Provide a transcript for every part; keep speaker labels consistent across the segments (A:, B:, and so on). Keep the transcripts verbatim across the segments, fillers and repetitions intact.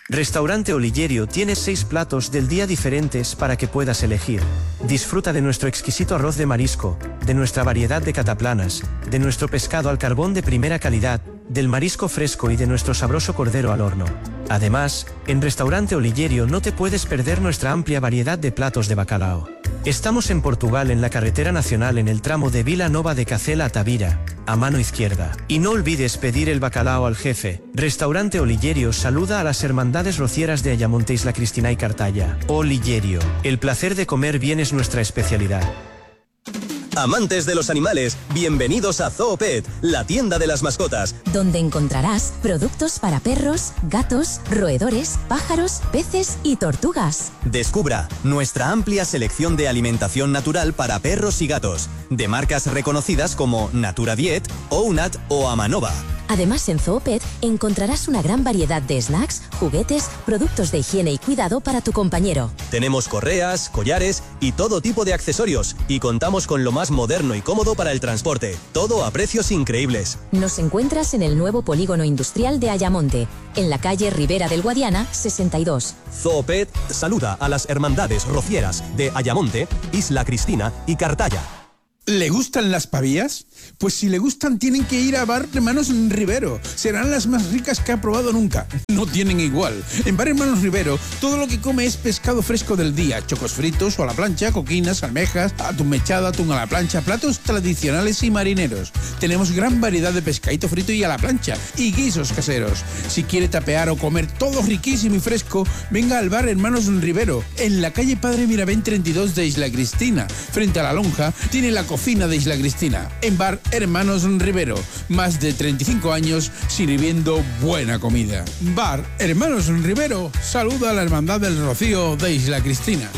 A: Restaurante Oligerio tiene seis platos del día diferentes para que puedas elegir. Disfruta de nuestro exquisito arroz de marisco, de nuestra variedad de cataplanas, de nuestro pescado al carbón de primera calidad, del marisco fresco y de nuestro sabroso cordero al horno. Además, en Restaurante Oligerio no te puedes perder nuestra amplia variedad de platos de bacalao. Estamos en Portugal, en la carretera nacional, en el tramo de Vila Nova de Cacela a Tavira, a mano izquierda. Y no olvides pedir el bacalao al jefe. Restaurante Oligerio saluda a las hermandades rocieras de Ayamonte, Isla Cristina y Cartaya. Oligerio, el placer de comer bien es nuestra especialidad.
B: Amantes de los animales, bienvenidos a Zoopet, la tienda de las mascotas,
C: donde encontrarás productos para perros, gatos, roedores, pájaros, peces y tortugas.
B: Descubra nuestra amplia selección de alimentación natural para perros y gatos, de marcas reconocidas como Natura Diet, Ounat o Amanova.
C: Además, en Zoopet encontrarás una gran variedad de snacks, juguetes, productos de higiene y cuidado para tu compañero.
B: Tenemos correas, collares y todo tipo de accesorios, y contamos con lo más moderno y cómodo para el transporte, todo a precios increíbles.
C: Nos encuentras en el nuevo polígono industrial de Ayamonte, en la calle Ribera del Guadiana sesenta y dos.
B: Zoopet saluda a las hermandades rocieras de Ayamonte, Isla Cristina y Cartaya.
D: ¿Le gustan las pavías? Pues si le gustan tienen que ir a Bar Hermanos Rivero. Serán las más ricas que ha probado nunca. No tienen igual. En Bar Hermanos Rivero todo lo que come es pescado fresco del día. Chocos fritos o a la plancha, coquinas, almejas, atún mechado, atún a la plancha, platos tradicionales y marineros. Tenemos gran variedad de pescadito frito y a la plancha y guisos caseros. Si quiere tapear o comer todo riquísimo y fresco, venga al Bar Hermanos Rivero. En la calle Padre Miravent treinta y dos de Isla Cristina. Frente a la lonja tiene la cocina de Isla Cristina. En Bar Hermanos Rivero, más de treinta y cinco años sirviendo buena comida. Bar Hermanos Rivero saluda a la Hermandad del Rocío de Isla Cristina.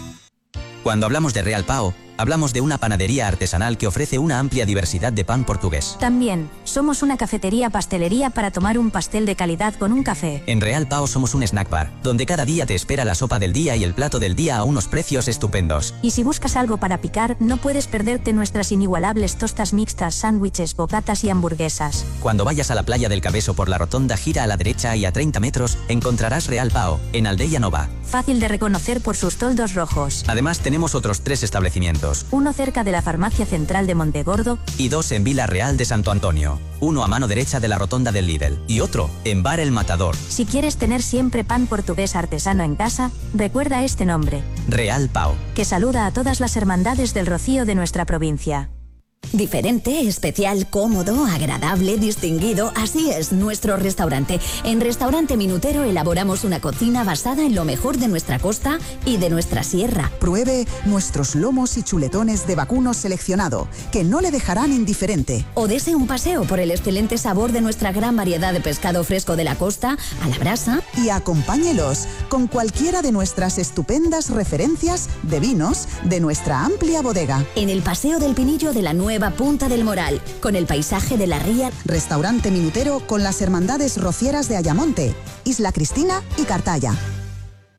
E: Cuando hablamos de Real Pao, hablamos de una panadería artesanal que ofrece una amplia diversidad de pan portugués.
F: También, somos una cafetería-pastelería para tomar un pastel de calidad con un café.
E: En Real Pao somos un snack bar, donde cada día te espera la sopa del día y el plato del día a unos precios estupendos.
F: Y si buscas algo para picar, no puedes perderte nuestras inigualables tostas mixtas, sándwiches, bocatas y hamburguesas.
E: Cuando vayas a la playa del Cabeso por la rotonda, gira a la derecha y a treinta metros encontrarás Real Pao, en Aldeia Nova.
F: Fácil de reconocer por sus toldos rojos.
E: Además tenemos otros tres establecimientos.
F: Uno cerca de la farmacia central de Montegordo
E: y dos en Vila Real de Santo Antonio. Uno a mano derecha de la rotonda del Lidl y otro en Bar El Matador.
F: Si quieres tener siempre pan portugués artesano en casa, recuerda este nombre:
E: Real Pao,
F: que saluda a todas las hermandades del Rocío de nuestra provincia.
C: Diferente, especial, cómodo, agradable, distinguido, así es nuestro restaurante. En Restaurante Minutero elaboramos una cocina basada en lo mejor de nuestra costa y de nuestra sierra.
G: Pruebe nuestros lomos y chuletones de vacuno seleccionado, que no le dejarán indiferente.
C: O dese un paseo por el excelente sabor de nuestra gran variedad de pescado fresco de la costa, a la brasa.
G: Y acompáñelos con cualquiera de nuestras estupendas referencias de vinos de nuestra amplia bodega.
C: En el Paseo del Pinillo de la Nueva Punta del Moral, con el paisaje de la ría.
G: Restaurante Minutero con las hermandades rocieras de Ayamonte, Isla Cristina y Cartaya.